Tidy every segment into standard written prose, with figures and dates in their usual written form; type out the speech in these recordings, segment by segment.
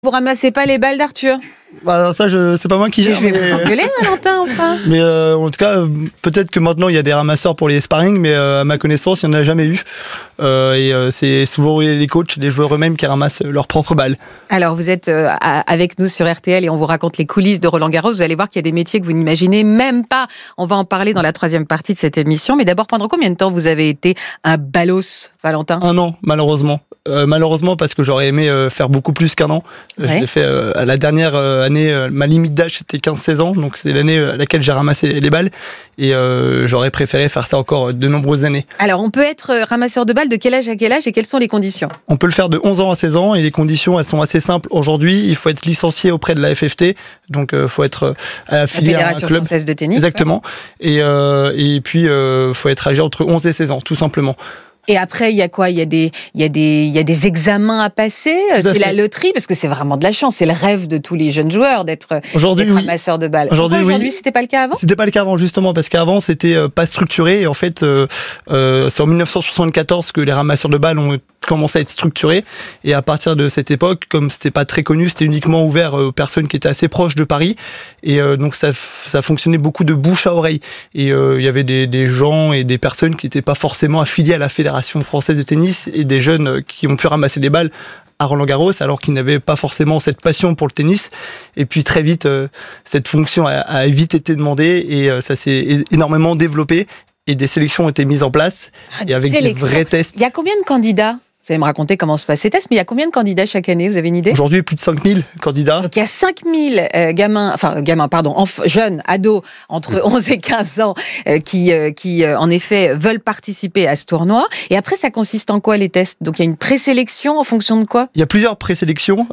Vous ramassez pas les balles d'Arthur? Bah, ça, c'est pas moi qui gère. Je vais vous engueuler, Valentin, enfin. Mais en tout cas, peut-être que maintenant il y a des ramasseurs pour les sparring, mais à ma connaissance, il n'y en a jamais eu. C'est souvent les coachs, les joueurs eux-mêmes qui ramassent leurs propres balles. Alors, vous êtes avec nous sur RTL et on vous raconte les coulisses de Roland-Garros. Vous allez voir qu'il y a des métiers que vous n'imaginez même pas. On va en parler dans la troisième partie de cette émission. Mais d'abord, pendant combien de temps vous avez été un ballos, Valentin? 1 an, malheureusement. Malheureusement, parce que j'aurais aimé faire beaucoup plus qu'1 an. Ouais. Je l'ai fait à la dernière année, ma limite d'âge c'était 15-16 ans, donc c'est l'année à laquelle j'ai ramassé les balles. Et j'aurais préféré faire ça encore de nombreuses années. Alors, on peut être ramasseur de balles de quel âge à quel âge et quelles sont les conditions? On peut le faire de 11 ans à 16 ans et les conditions elles sont assez simples. Aujourd'hui, il faut être licencié auprès de la FFT, donc faut être affilié à un Fédération club. française de tennis. Exactement. Ouais. Et puis faut être âgé entre 11 et 16 ans, tout simplement. Et après, il y a quoi? Il y a des examens à passer. C'est la loterie, parce que c'est vraiment de la chance. C'est le rêve de tous les jeunes joueurs d'être ramasseur de balles. Aujourd'hui, c'était pas le cas avant? C'était pas le cas avant, justement, parce qu'avant, c'était pas structuré. Et en fait, c'est en 1974 que les ramasseurs de balles ont commencé à être structurés. Et à partir de cette époque, comme c'était pas très connu, c'était uniquement ouvert aux personnes qui étaient assez proches de Paris. Et donc, ça fonctionnait beaucoup de bouche à oreille. Et il y avait des gens et des personnes qui n'étaient pas forcément affiliés à la Fédération française de tennis et des jeunes qui ont pu ramasser des balles à Roland-Garros alors qu'ils n'avaient pas forcément cette passion pour le tennis. Et puis très vite, cette fonction a vite été demandée et ça s'est énormément développé et des sélections ont été mises en place et avec des vrais tests. Il y a combien de candidats? Vous allez me raconter comment se passent ces tests, mais il y a combien de candidats chaque année? Vous avez une idée? Aujourd'hui, plus de 5000 candidats. Donc il y a 5000 jeunes, ados, entre 11 et 15 ans, qui en effet veulent participer à ce tournoi. Et après, ça consiste en quoi les tests? Donc il y a une présélection en fonction de quoi? Il y a plusieurs présélections.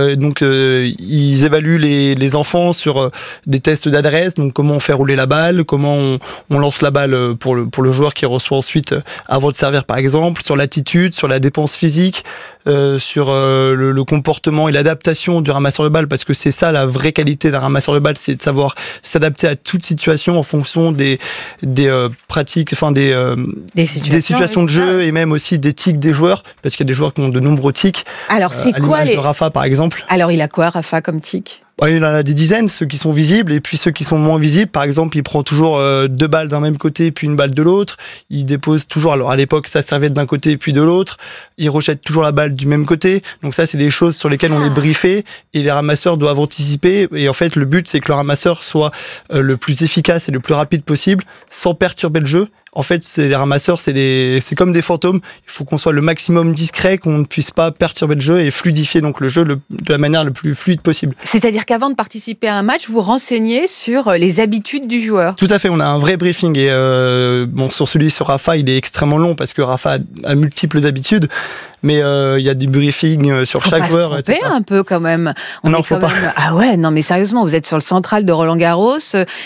Ils évaluent les enfants sur des tests d'adresse, donc comment on fait rouler la balle, comment on lance la balle pour le joueur qui reçoit ensuite avant de servir par exemple, sur l'attitude, sur la dépense physique, sur le comportement et l'adaptation du ramasseur de balles, parce que c'est ça la vraie qualité d'un ramasseur de balles, c'est de savoir s'adapter à toute situation en fonction des pratiques, enfin des situations de jeu et même aussi des tics des joueurs, parce qu'il y a des joueurs qui ont de nombreux tics. Alors c'est quoi de Rafa par exemple. Alors il a quoi Rafa comme tic? Il en a des dizaines, ceux qui sont visibles et puis ceux qui sont moins visibles. Par exemple, il prend toujours 2 balles d'un même côté puis une balle de l'autre. Il dépose toujours, alors à l'époque, sa serviette d'un côté puis de l'autre. Il rejette toujours la balle du même côté. Donc ça, c'est des choses sur lesquelles on est briefé et les ramasseurs doivent anticiper. Et en fait, le but, c'est que le ramasseur soit le plus efficace et le plus rapide possible sans perturber le jeu. En fait, les ramasseurs, c'est comme des fantômes. Il faut qu'on soit le maximum discret, qu'on ne puisse pas perturber le jeu et fluidifier donc le jeu de la manière la plus fluide possible. C'est-à-dire qu'avant de participer à un match, vous renseignez sur les habitudes du joueur. Tout à fait, on a un vrai briefing et sur celui sur Rafa, il est extrêmement long parce que Rafa a multiples habitudes. Mais il y a du briefing sur chaque joueur. Faut pas se tromper un peu quand même. Faut pas. Ah ouais, non mais sérieusement, vous êtes sur le central de Roland-Garros.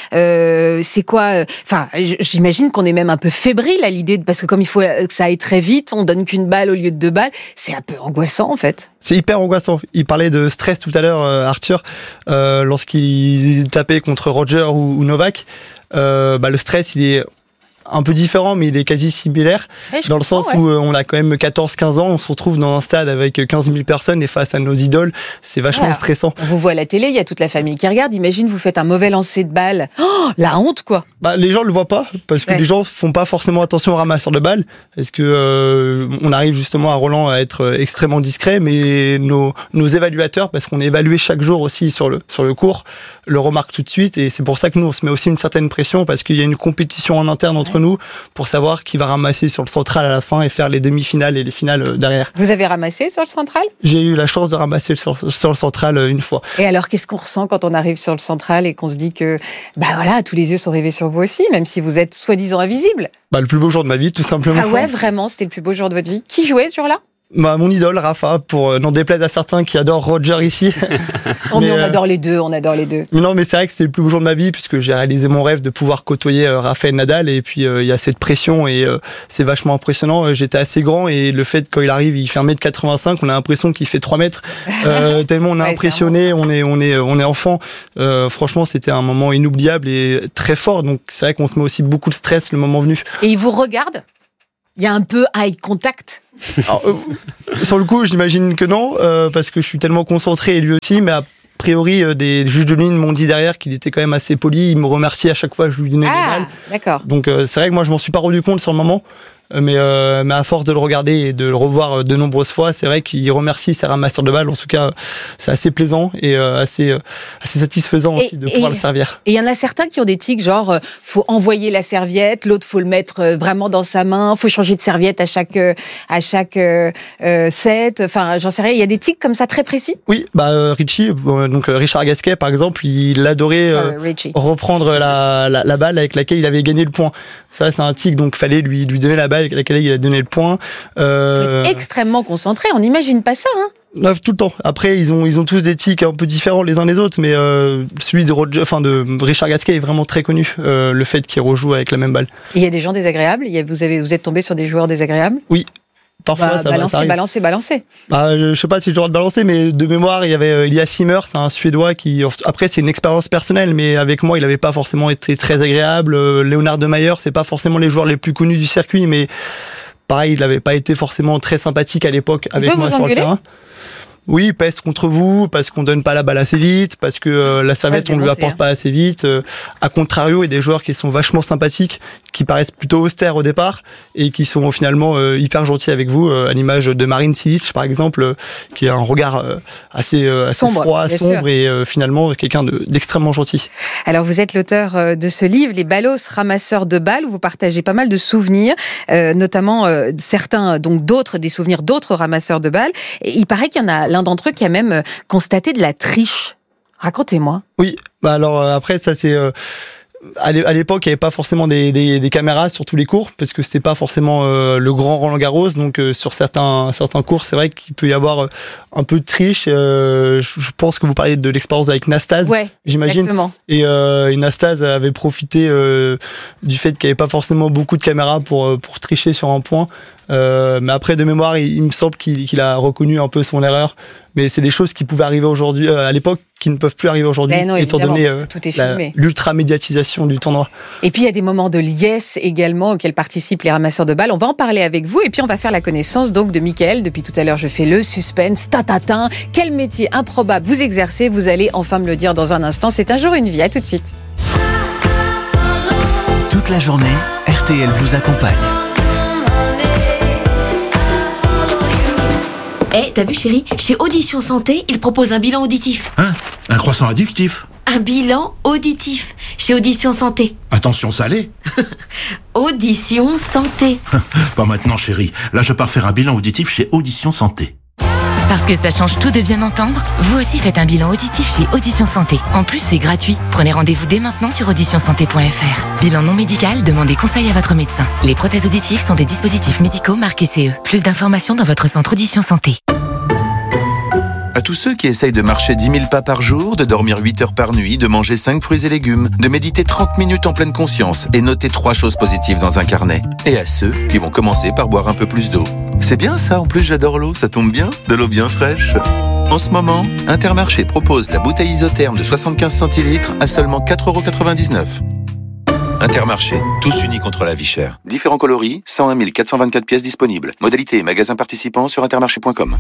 C'est quoi? Enfin, j'imagine qu'on est même un peu fébrile à l'idée parce que comme il faut que ça aille très vite, on donne qu'une balle au lieu de 2 balles. C'est un peu angoissant en fait. C'est hyper angoissant. Il parlait de stress tout à l'heure, Arthur, lorsqu'il tapait contre Roger ou Novak. Le stress, il est un peu différent, mais il est quasi similaire, dans le sens où on a quand même 14-15 ans, on se retrouve dans un stade avec 15 000 personnes et face à nos idoles, c'est vachement stressant. On vous voit à la télé, il y a toute la famille qui regarde, imagine vous faites un mauvais lancer de balle, la honte quoi. Les gens le voient pas, parce que les gens font pas forcément attention aux ramasseurs de balles, parce que on arrive justement à Roland à être extrêmement discret, mais nos évaluateurs, parce qu'on est évalué chaque jour aussi sur le cours, le remarquent tout de suite, et c'est pour ça que nous on se met aussi une certaine pression, parce qu'il y a une compétition en interne entre nous pour savoir qui va ramasser sur le central à la fin et faire les demi-finales et les finales derrière. Vous avez ramassé sur le central? J'ai eu la chance de ramasser sur le central une fois. Et alors, qu'est-ce qu'on ressent quand on arrive sur le central et qu'on se dit que, tous les yeux sont rivés sur vous aussi, même si vous êtes soi-disant invisible? Le plus beau jour de ma vie, tout simplement. Ah ouais, vraiment, c'était le plus beau jour de votre vie. Qui jouait ce jour-là? Mon idole, Rafa, pour n'en déplaise à certains qui adorent Roger ici. Mais on adore les deux, Mais non, mais c'est vrai que c'était le plus beau jour de ma vie, puisque j'ai réalisé mon rêve de pouvoir côtoyer Rafael Nadal, et puis il y a cette pression, et c'est vachement impressionnant. J'étais assez grand, et le fait, quand il arrive, il fait 1m85, on a l'impression qu'il fait 3 mètres, tellement on est impressionné, on est enfant. Franchement, c'était un moment inoubliable et très fort, donc c'est vrai qu'on se met aussi beaucoup de stress le moment venu. Et il vous regarde? Il y a un peu eye contact. Alors, sur le coup, j'imagine que non, parce que je suis tellement concentré et lui aussi, mais a priori, des juges de ligne m'ont dit derrière qu'il était quand même assez poli. Il me remerciait à chaque fois que je lui donnais des balles. D'accord. Donc c'est vrai que moi je m'en suis pas rendu compte sur le moment. Mais à force de le regarder et de le revoir de nombreuses fois, c'est vrai qu'il remercie ses ramasseurs de balles. En tout cas, c'est assez plaisant et assez satisfaisant aussi de pouvoir le servir. Et il y en a certains qui ont des tics, genre faut envoyer la serviette, l'autre faut le mettre vraiment dans sa main, faut changer de serviette à chaque set. Enfin, j'en sais rien. Il y a des tics comme ça très précis. Oui, Richie, donc Richard Gasquet par exemple, il adorait reprendre la balle avec laquelle il avait gagné le point. Ça, c'est un tic, donc fallait lui donner la balle avec laquelle il a donné le point. Faut être extrêmement concentré, on n'imagine pas ça, hein. Tout le temps. Après, ils ont tous des tics un peu différents les uns des autres, mais celui de Richard Gasquet est vraiment très connu, le fait qu'il rejoue avec la même balle. Et il y a des gens désagréables. Vous êtes tombé sur des joueurs désagréables? Oui. Parfois, ça balancer. Je sais pas si j'ai le droit de balancer, mais de mémoire, il y avait Elias Simmer, c'est un Suédois qui, après, c'est une expérience personnelle, mais avec moi, il avait pas forcément été très agréable. Leonard de Mayer, c'est pas forcément les joueurs les plus connus du circuit, mais pareil, il n'avait pas été forcément très sympathique à l'époque avec moi sur le terrain. Oui, peste contre vous, parce qu'on donne pas la balle assez vite, parce que la serviette on lui apporte pas assez vite. À contrario, il y a des joueurs qui sont vachement sympathiques, qui paraissent plutôt austères au départ et qui sont finalement hyper gentils avec vous, à l'image de Marin Cilic par exemple, qui a un regard assez froid, sombre et finalement quelqu'un d'extrêmement gentil. Alors vous êtes l'auteur de ce livre, Les Ballos ramasseurs de balles, où vous partagez pas mal de souvenirs, notamment certains, donc des souvenirs d'autres ramasseurs de balles. Et il paraît qu'il y en a l'un d'entre eux qui a même constaté de la triche. Racontez-moi. Oui, alors après ça c'est... À l'époque, il n'y avait pas forcément des caméras sur tous les cours, parce que c'était pas forcément le grand Roland-Garros. Donc sur certains cours, c'est vrai qu'il peut y avoir un peu de triche. Je pense que vous parlez de l'expérience avec Nastase, j'imagine. Exactement. Et Nastase avait profité du fait qu'il n'y avait pas forcément beaucoup de caméras pour tricher sur un point. Mais après, de mémoire, il me semble qu'il a reconnu un peu son erreur. Mais c'est des choses qui pouvaient arriver aujourd'hui, à l'époque, qui ne peuvent plus arriver aujourd'hui, étant donné l'ultra-médiatisation du tournoi. Et puis, il y a des moments de liesse également auxquels participent les ramasseurs de balles. On va en parler avec vous. Et puis, on va faire la connaissance donc de Mickaël. Depuis tout à l'heure, je fais le suspense. Tatatin. Quel métier improbable vous exercez? Vous allez enfin me le dire dans un instant. C'est un jour, une vie. À tout de suite. Toute la journée, RTL vous accompagne. T'as vu chérie, chez Audition Santé, ils proposent un bilan auditif. Hein? Un croissant addictif? Un bilan auditif, chez Audition Santé. Attention salé? Audition Santé. Pas maintenant chérie, là je pars faire un bilan auditif chez Audition Santé. Parce que ça change tout de bien entendre, vous aussi faites un bilan auditif chez Audition Santé. En plus, c'est gratuit. Prenez rendez-vous dès maintenant sur auditionsanté.fr. Bilan non médical, demandez conseil à votre médecin. Les prothèses auditives sont des dispositifs médicaux marqués CE. Plus d'informations dans votre centre Audition Santé. À tous ceux qui essayent de marcher 10 000 pas par jour, de dormir 8 heures par nuit, de manger 5 fruits et légumes, de méditer 30 minutes en pleine conscience et noter 3 choses positives dans un carnet. Et à ceux qui vont commencer par boire un peu plus d'eau. C'est bien ça, en plus j'adore l'eau, ça tombe bien, de l'eau bien fraîche. En ce moment, Intermarché propose la bouteille isotherme de 75 centilitres à seulement 4,99 €. Intermarché, tous unis contre la vie chère. Différents coloris, 101 424 pièces disponibles. Modalité et magasins participants sur intermarché.com.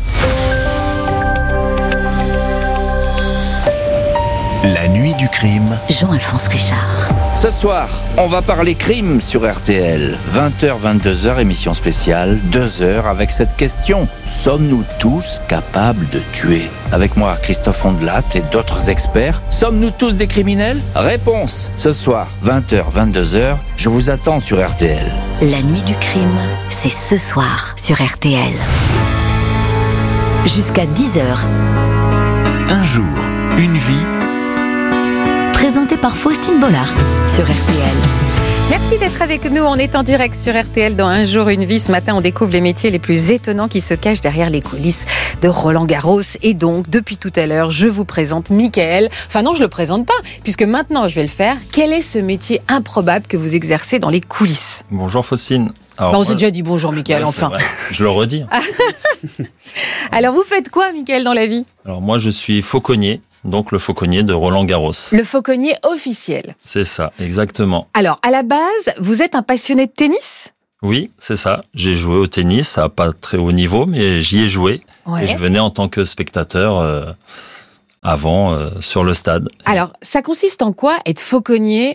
La nuit du crime. Jean-Alphonse Richard. Ce soir, on va parler crime sur RTL. 20h, 22h, émission spéciale, 2 heures avec cette question. Sommes-nous tous capables de tuer? Avec moi, Christophe Ondelat et d'autres experts. Sommes-nous tous des criminels? Réponse. Ce soir, 20h, 22h, je vous attends sur RTL. La nuit du crime, c'est ce soir sur RTL. Jusqu'à 10h. Un jour, une vie. Présenté par Faustine Bollard sur RTL. Merci d'être avec nous. On est en direct sur RTL dans Un jour, une vie. Ce matin, on découvre les métiers les plus étonnants qui se cachent derrière les coulisses de Roland-Garros. Et donc, depuis tout à l'heure, je vous présente Mickaël. Enfin non, je le présente pas, puisque maintenant, je vais le faire. Quel est ce métier improbable que vous exercez dans les coulisses? Bonjour Faustine. Alors, on s'est déjà dit bonjour Mickaël, enfin. Je le redis. Alors, vous faites quoi, Mickaël, dans la vie? Alors, moi, je suis fauconnier. Donc le fauconnier de Roland-Garros. Le fauconnier officiel. C'est ça, exactement. Alors, à la base, vous êtes un passionné de tennis ? Oui, c'est ça. J'ai joué au tennis, à pas très haut niveau, mais j'y ai joué. Ouais. Et je venais en tant que spectateur avant sur le stade. Alors, ça consiste en quoi être fauconnier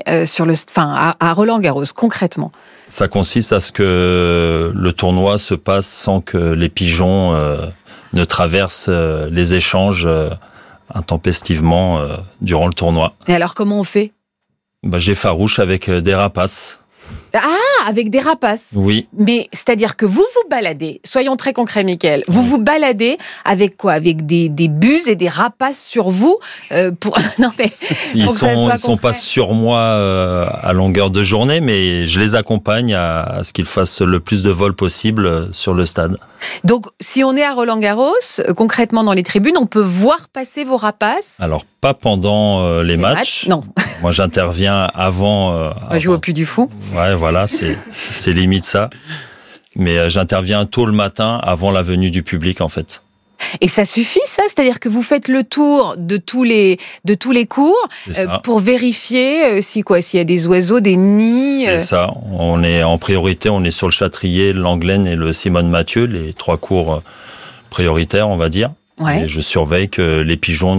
à Roland-Garros, concrètement? Ça consiste à ce que le tournoi se passe sans que les pigeons ne traversent les échanges intempestivement durant le tournoi. Et alors, comment on fait? J'effarouche avec des rapaces. Ah, avec des rapaces. Oui. Mais c'est-à-dire que vous vous baladez, soyons très concrets, Mickaël, vous vous baladez avec quoi? Avec des buses et des rapaces sur vous pour... Non, mais Ils sont pas sur moi à longueur de journée, mais je les accompagne à ce qu'ils fassent le plus de vols possible sur le stade. Donc, si on est à Roland-Garros, concrètement dans les tribunes, on peut voir passer vos rapaces? Alors, pas pendant les matchs. Non. Moi, j'interviens avant. On joue au Puy du Fou. Ouais, voilà, c'est limite ça. Mais j'interviens tôt le matin avant la venue du public, en fait. Et ça suffit, ça? C'est-à-dire que vous faites le tour de tous les cours pour vérifier s'il y a des oiseaux, des nids. C'est ça. On est en priorité, on est sur le Châtrier, l'Anglaine et le Simone Mathieu, les 3 cours prioritaires, on va dire. Ouais. Et je surveille que les pigeons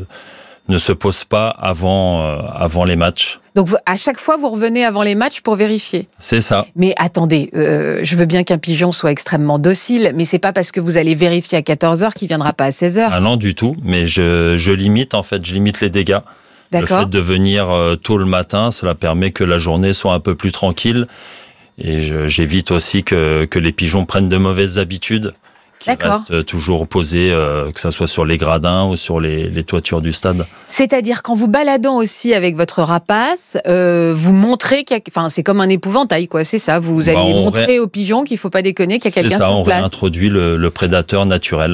ne se posent pas avant les matchs. Donc, à chaque fois, vous revenez avant les matchs pour vérifier. C'est ça. Mais attendez, je veux bien qu'un pigeon soit extrêmement docile, mais c'est pas parce que vous allez vérifier à 14h qu'il viendra pas à 16h. Ah non, du tout. Mais je limite, en fait, les dégâts. D'accord. Le fait de venir tôt le matin, cela permet que la journée soit un peu plus tranquille. Et j'évite aussi que les pigeons prennent de mauvaises habitudes. Qui restent toujours posés, que ça soit sur les gradins ou sur les toitures du stade. C'est-à-dire qu'en vous baladant aussi avec votre rapace, vous montrez c'est comme un épouvantail, quoi. C'est ça. Vous allez montrer aux pigeons qu'il faut pas déconner, qu'il y a quelqu'un sur place. C'est ça. On réintroduit le prédateur naturel.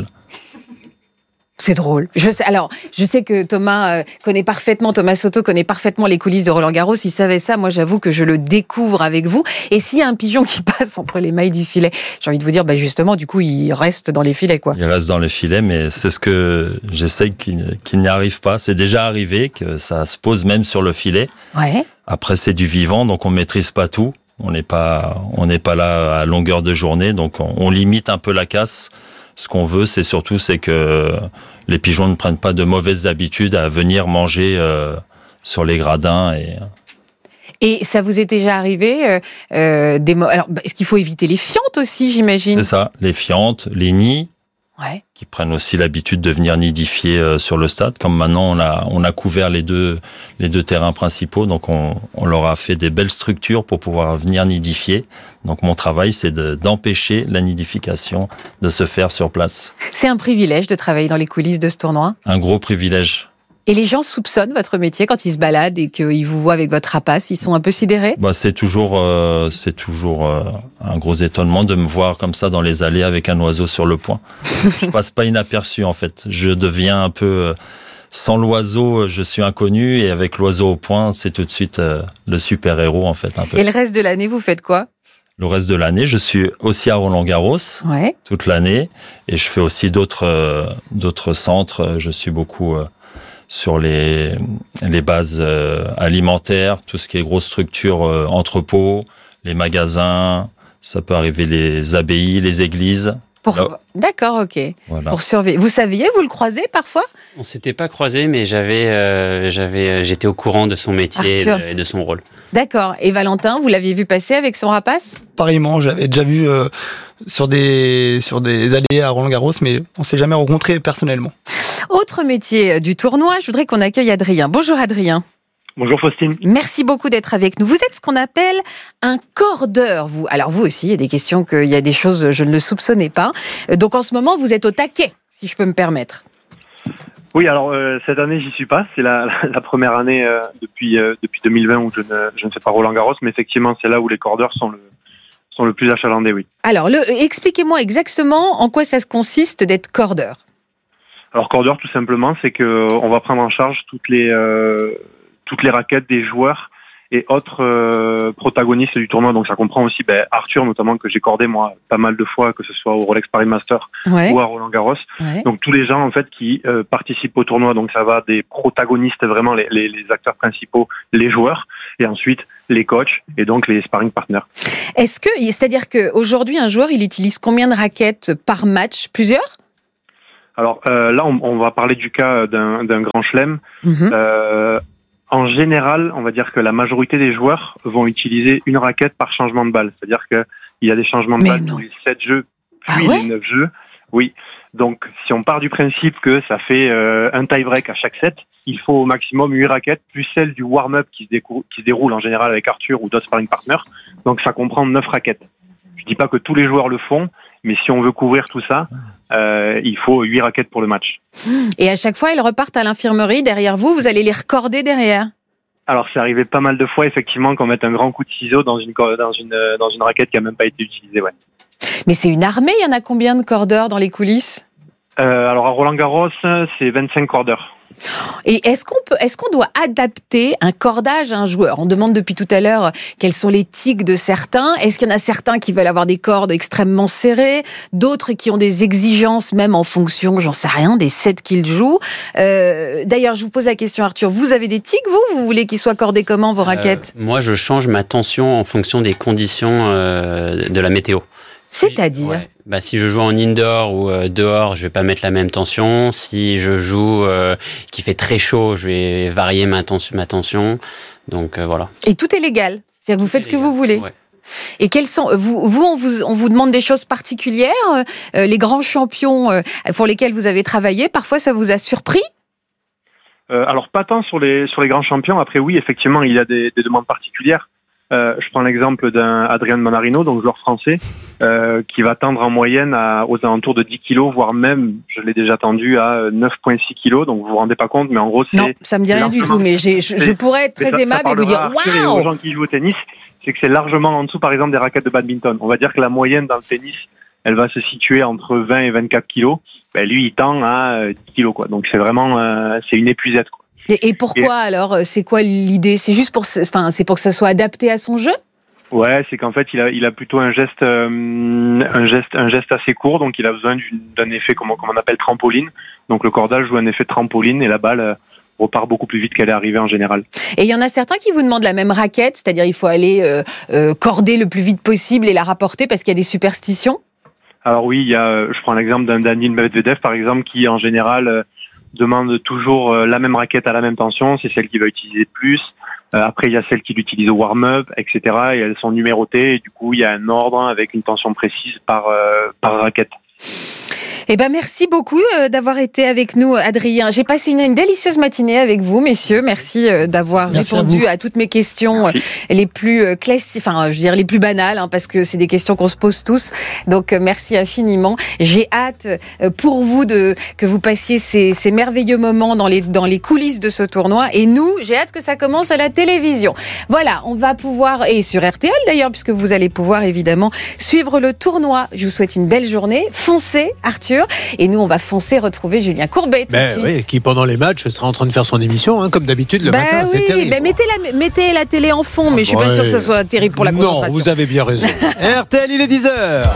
C'est drôle. Je sais que Thomas Soto connaît parfaitement les coulisses de Roland-Garros. Il savait ça. Moi, j'avoue que je le découvre avec vous. Et s'il y a un pigeon qui passe entre les mailles du filet, j'ai envie de vous dire, justement, du coup, il reste dans les filets, quoi. Il reste dans les filets, mais c'est ce que j'essaie qu'il n'y arrive pas. C'est déjà arrivé que ça se pose même sur le filet. Ouais. Après, c'est du vivant, donc on maîtrise pas tout. On n'est pas là à longueur de journée, donc on limite un peu la casse. Ce qu'on veut, c'est que les pigeons ne prennent pas de mauvaises habitudes à venir manger sur les gradins. Et ça vous est déjà arrivé alors, est-ce qu'il faut éviter les fientes aussi, j'imagine? C'est ça, les fientes, les nids, qui prennent aussi l'habitude de venir nidifier sur le stade. Comme maintenant, on a couvert les deux terrains principaux, donc on leur a fait des belles structures pour pouvoir venir nidifier. Donc mon travail, c'est d'empêcher la nidification de se faire sur place. C'est un privilège de travailler dans les coulisses de ce tournoi? Un gros privilège. Et les gens soupçonnent votre métier quand ils se baladent et qu'ils vous voient avec votre rapace, ils sont un peu sidérés? C'est toujours un gros étonnement de me voir comme ça dans les allées avec un oiseau sur le poing. Je passe pas inaperçu, en fait. Je deviens un peu... sans l'oiseau, je suis inconnu, et avec l'oiseau au poing, c'est tout de suite le super-héros, en fait. Un peu. Et le reste de l'année, vous faites quoi? Le reste de l'année, je suis aussi à Roland-Garros, toute l'année, et je fais aussi d'autres centres. Je suis beaucoup... sur les bases alimentaires, tout ce qui est grosse structure, entrepôts, les magasins, ça peut arriver les abbayes, les églises. D'accord, ok. Voilà. Pour surveiller. Vous saviez, vous le croisez parfois? On s'était pas croisés, mais j'étais au courant de son métier et de son rôle. D'accord. Et Valentin, vous l'aviez vu passer avec son rapace? Pareillement, j'avais déjà vu sur des allées à Roland-Garros, mais on s'est jamais rencontrés personnellement. Autre métier du tournoi, je voudrais qu'on accueille Adrien. Bonjour Adrien. Bonjour Faustine. Merci beaucoup d'être avec nous. Vous êtes ce qu'on appelle un cordeur, vous. Alors vous aussi, il y a des questions, il y a des choses, je ne le soupçonnais pas. Donc en ce moment, vous êtes au taquet, si je peux me permettre. Oui, alors cette année, j'y suis pas. C'est la première année depuis 2020 où je ne fais pas Roland-Garros, mais effectivement, c'est là où les cordeurs sont le plus achalandés, oui. Alors, expliquez-moi exactement en quoi ça se consiste d'être cordeur. Alors cordeur, tout simplement, c'est que on va prendre en charge toutes les raquettes des joueurs et autres protagonistes du tournoi. Donc ça comprend aussi Arthur notamment, que j'ai cordé moi pas mal de fois, que ce soit au Rolex Paris Master ou à Roland Garros. Donc tous les gens en fait qui participent au tournoi. Donc ça va des protagonistes, vraiment les acteurs principaux, les joueurs, et ensuite les coachs et donc les sparring partners. C'est-à-dire qu'aujourd'hui un joueur il utilise combien de raquettes par match? Plusieurs? Alors là on va parler du cas d'un grand chelem. En général, on va dire que la majorité des joueurs vont utiliser une raquette par changement de balle. C'est-à-dire qu'il y a des changements de balle tous les 7 jeux, puis les 9 jeux. Oui. Donc, si on part du principe que ça fait un tie-break à chaque set, il faut au maximum 8 raquettes, plus celle du warm-up qui se déroule en général avec Arthur ou d'autres sparring partners. Donc, ça comprend 9 raquettes. Je dis pas que tous les joueurs le font, mais si on veut couvrir tout ça, il faut 8 raquettes pour le match. Et à chaque fois, ils repartent à l'infirmerie derrière vous, vous allez les recorder derrière? Alors, c'est arrivé pas mal de fois, effectivement, qu'on mette un grand coup de ciseau dans une raquette qui a même pas été utilisée, ouais. Mais c'est une armée, il y en a combien de cordeurs dans les coulisses? Alors, à Roland-Garros, c'est 25 cordeurs. Et est-ce qu'on doit adapter un cordage à un joueur? On demande depuis tout à l'heure quels sont les tics de certains. Est-ce qu'il y en a certains qui veulent avoir des cordes extrêmement serrées, d'autres qui ont des exigences même en fonction, j'en sais rien, des sets qu'ils jouent? D'ailleurs, je vous pose la question, Arthur, vous avez des tics, vous voulez qu'ils soient cordés comment, vos raquettes? Moi, je change ma tension en fonction des conditions de la météo. C'est-à-dire si je joue en indoor ou dehors, je vais pas mettre la même tension. Si je joue qui fait très chaud, je vais varier ma tension. Donc voilà. Et tout est légal. C'est-à-dire que vous faites ce que vous voulez. Ouais. Et quels sont on vous demande des choses particulières, les grands champions pour lesquels vous avez travaillé, parfois ça vous a surpris? Alors pas tant sur les grands champions. Après oui, effectivement, il y a des demandes particulières. Je prends l'exemple d'un Adrian Manarino, donc joueur français, qui va tendre en moyenne aux alentours de 10 kilos, voire même, je l'ai déjà tendu à 9,6 kilos, donc vous vous rendez pas compte, mais en gros c'est... Non, ça me dit rien du tout, mais je pourrais être très aimable et vous dire waouh. Aux gens qui jouent au tennis, c'est que c'est largement en dessous, par exemple, des raquettes de badminton. On va dire que la moyenne dans le tennis, elle va se situer entre 20 et 24 kilos. Lui, il tend à 10 kilos, quoi. Donc c'est vraiment, c'est une épuisette, quoi. Et pourquoi alors? C'est quoi l'idée? C'est juste pour que ça soit adapté à son jeu? Ouais, c'est qu'en fait il a plutôt un geste assez court, donc il a besoin d'un effet comme on appelle trampoline. Donc le cordage joue un effet de trampoline et la balle repart beaucoup plus vite qu'elle est arrivée en général. Et il y en a certains qui vous demandent la même raquette, c'est-à-dire il faut aller corder le plus vite possible et la rapporter parce qu'il y a des superstitions? Alors oui, je prends l'exemple d'un Daniil Medvedev par exemple qui en général demande toujours la même raquette à la même tension, c'est celle qu'il va utiliser le plus. Après, il y a celles qui l'utilisent au warm-up, etc. Et elles sont numérotées. Et du coup, il y a un ordre avec une tension précise par raquette. Merci beaucoup d'avoir été avec nous, Adrien. J'ai passé une délicieuse matinée avec vous, messieurs. Merci d'avoir répondu à toutes mes questions les plus classiques, les plus banales, parce que c'est des questions qu'on se pose tous. Donc, merci infiniment. J'ai hâte pour vous que vous passiez ces merveilleux moments dans les coulisses de ce tournoi. Et nous, j'ai hâte que ça commence à la télévision. Voilà, on va pouvoir, et sur RTL d'ailleurs, puisque vous allez pouvoir évidemment suivre le tournoi. Je vous souhaite une belle journée. Foncez, Arthur. Et nous, on va foncer retrouver Julien Courbet tout de suite. Oui, qui pendant les matchs sera en train de faire son émission, comme d'habitude le matin. C'est terrible. Mettez la télé en fond, mais je suis pas sûre que ce soit terrible pour la concentration. Non, vous avez bien raison. RTL, il est 10h.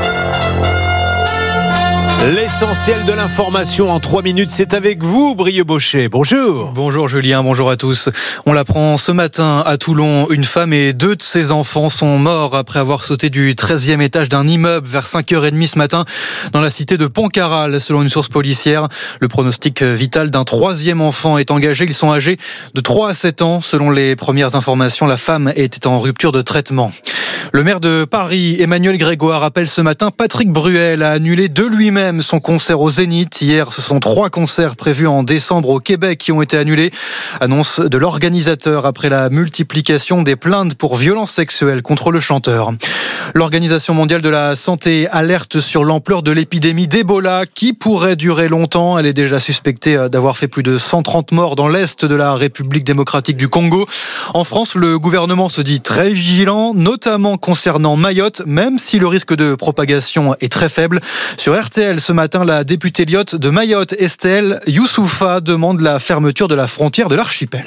L'essentiel de l'information en 3 minutes, c'est avec vous, Brieux Bochet. Bonjour. Bonjour Julien, bonjour à tous. On l'apprend ce matin à Toulon, une femme et 2 de ses enfants sont morts après avoir sauté du 13e étage d'un immeuble vers 5h30 ce matin dans la cité de Pontcarral, selon une source policière. Le pronostic vital d'un 3e enfant est engagé. Ils sont âgés de 3 à 7 ans. Selon les premières informations, la femme était en rupture de traitement. Le maire de Paris, Emmanuel Grégoire, appelle ce matin Patrick Bruel à annuler de lui-même son concert au Zénith. Hier, ce sont 3 concerts prévus en décembre au Québec qui ont été annulés. Annonce de l'organisateur après la multiplication des plaintes pour violences sexuelles contre le chanteur. L'Organisation mondiale de la santé alerte sur l'ampleur de l'épidémie d'Ebola qui pourrait durer longtemps. Elle est déjà suspectée d'avoir fait plus de 130 morts dans l'est de la République démocratique du Congo. En France, le gouvernement se dit très vigilant, notamment concernant Mayotte, même si le risque de propagation est très faible. Sur RTL ce matin, la députée Lyotte de Mayotte, Estelle Youssoufa, demande la fermeture de la frontière de l'archipel.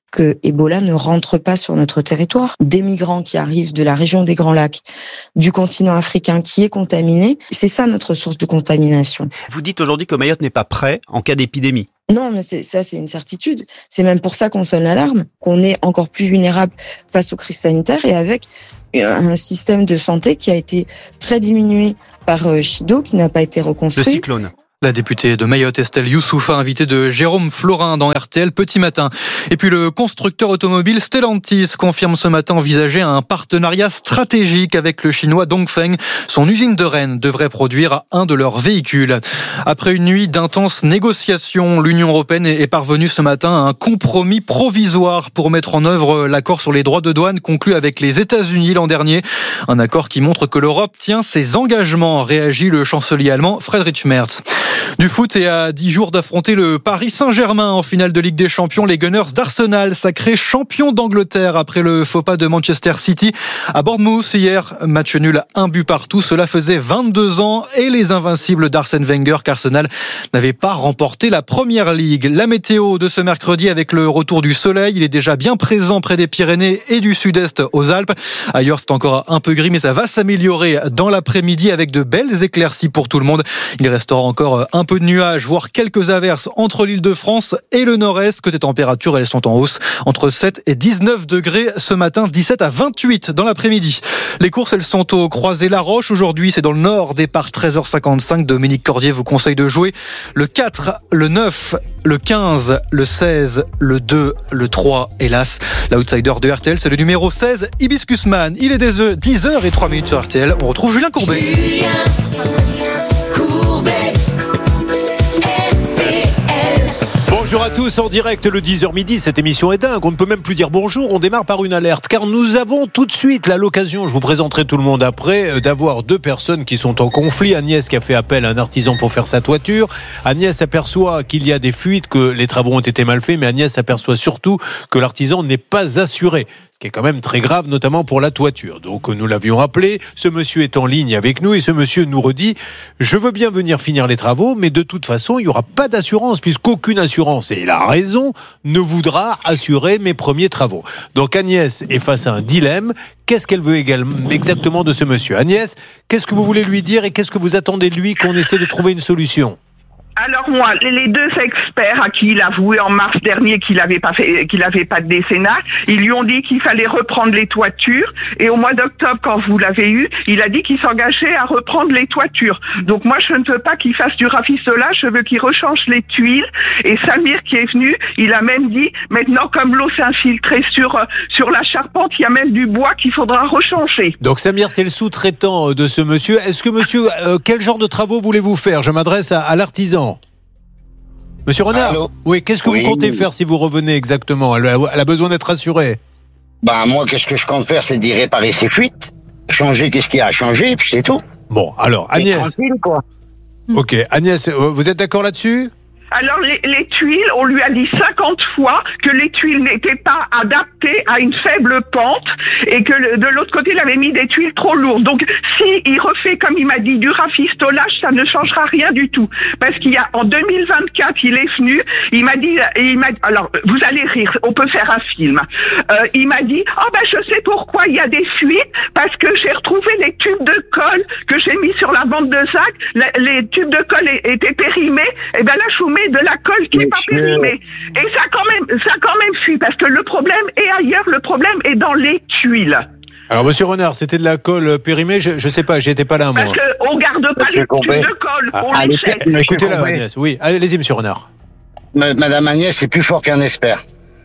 que Ebola ne rentre pas sur notre territoire. Des migrants qui arrivent de la région des Grands Lacs, du continent africain qui est contaminé, c'est ça notre source de contamination. Vous dites aujourd'hui que Mayotte n'est pas prêt en cas d'épidémie. Non, mais c'est une certitude. C'est même pour ça qu'on sonne l'alarme, qu'on est encore plus vulnérable face aux crises sanitaires et avec un système de santé qui a été très diminué par Chido, qui n'a pas été reconstruit. Le cyclone. La députée de Mayotte, Estelle Youssoufa, invitée de Jérôme Florin dans RTL Petit Matin. Et puis le constructeur automobile Stellantis confirme ce matin envisager un partenariat stratégique avec le chinois Dongfeng. Son usine de Rennes devrait produire un de leurs véhicules. Après une nuit d'intenses négociations, l'Union européenne est parvenue ce matin à un compromis provisoire pour mettre en œuvre l'accord sur les droits de douane conclu avec les États-Unis l'an dernier. Un accord qui montre que l'Europe tient ses engagements, réagit le chancelier allemand Friedrich Merz. Du foot et à 10 jours d'affronter le Paris Saint-Germain en finale de Ligue des Champions, les Gunners d'Arsenal, sacrés champions d'Angleterre après le faux pas de Manchester City à Bournemouth hier. Match nul 1 but partout, cela faisait 22 ans et les invincibles d'Arsène Wenger qu'Arsenal n'avait pas remporté la Première Ligue. La météo de ce mercredi avec le retour du soleil, il est déjà bien présent près des Pyrénées et du sud-est aux Alpes. Ailleurs c'est encore un peu gris mais ça va s'améliorer dans l'après-midi avec de belles éclaircies pour tout le monde. Il restera encore un peu de nuages, voire quelques averses entre l'Île-de-France et le Nord-Est. Côté température, elles sont en hausse entre 7 et 19 degrés ce matin, 17 à 28 dans l'après-midi. Les courses, elles sont au Croisé-la-Roche. Aujourd'hui, c'est dans le Nord, départ 13h55. Dominique Cordier vous conseille de jouer le 4, le 9, le 15, le 16, le 2, le 3. Hélas, l'outsider de RTL, c'est le numéro 16, Hibiscus Man. Il est des 10h03 sur RTL. On retrouve Julien Courbet. Bonjour à tous, en direct le 10h midi, cette émission est dingue, on ne peut même plus dire bonjour, on démarre par une alerte, car nous avons tout de suite l'occasion, je vous présenterai tout le monde après, d'avoir deux personnes qui sont en conflit. Agnès qui a fait appel à un artisan pour faire sa toiture. Agnès aperçoit qu'il y a des fuites, que les travaux ont été mal faits, mais Agnès aperçoit surtout que l'artisan n'est pas assuré. Qui est quand même très grave, notamment pour la toiture. Donc nous l'avions appelé, ce monsieur est en ligne avec nous et ce monsieur nous redit « Je veux bien venir finir les travaux, mais de toute façon, il n'y aura pas d'assurance, puisqu'aucune assurance, et il a raison, ne voudra assurer mes premiers travaux. » Donc Agnès est face à un dilemme. Qu'est-ce qu'elle veut exactement de ce monsieur? Agnès, qu'est-ce que vous voulez lui dire et qu'est-ce que vous attendez de lui qu'on essaie de trouver une solution? Alors moi, les deux experts à qui il a avoué en mars dernier qu'il n'avait pas de décennat, ils lui ont dit qu'il fallait reprendre les toitures. Et au mois d'octobre, quand vous l'avez eu, il a dit qu'il s'engageait à reprendre les toitures. Donc moi, je ne veux pas qu'il fasse du rafistolage, je veux qu'il rechange les tuiles. Et Samir qui est venu, il a même dit, maintenant comme l'eau s'est infiltrée sur la charpente, il y a même du bois qu'il faudra rechanger. Donc Samir, c'est le sous-traitant de ce monsieur. Est-ce que monsieur, quel genre de travaux voulez-vous faire? Je m'adresse à l'artisan. Monsieur Renard, allô? Oui, qu'est-ce que vous comptez faire si vous revenez exactement? Elle a besoin d'être assurée. Moi, qu'est-ce que je compte faire, c'est d'y réparer ses fuites, changer qu'est-ce qu'il y a à changer, puis c'est tout. Bon, alors, Agnès. Tranquille, quoi. Ok, Agnès, vous êtes d'accord là-dessus? Alors les tuiles, on lui a dit 50 fois que les tuiles n'étaient pas adaptées à une faible pente et que de l'autre côté, il avait mis des tuiles trop lourdes. Donc si il refait, comme il m'a dit, du rafistolage, ça ne changera rien du tout. Parce en 2024, il est venu, il m'a dit, alors vous allez rire, on peut faire un film. Il m'a dit, je sais pourquoi il y a des fuites, parce que j'ai retrouvé les tubes de colle que j'ai mis sur la bande de sac, les tubes de colle étaient périmés, et là je vous mets de la colle qui n'est pas périmée. Et ça quand même fuit, parce que le problème est ailleurs, le problème est dans les tuiles. Alors monsieur Renard, c'était de la colle périmée, je sais pas, j'étais pas là moi. Parce qu'on garde pas les tubes de colle, on les jette. Écoutez-la Agnès, oui, allez-y monsieur Renard. Madame Agnès est plus fort qu'un expert.